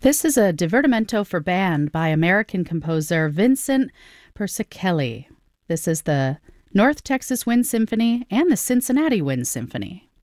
This is a divertimento for band by American composer Vincent Persichilli. This is the North Texas Wind Symphony and the Cincinnati Wind Symphony.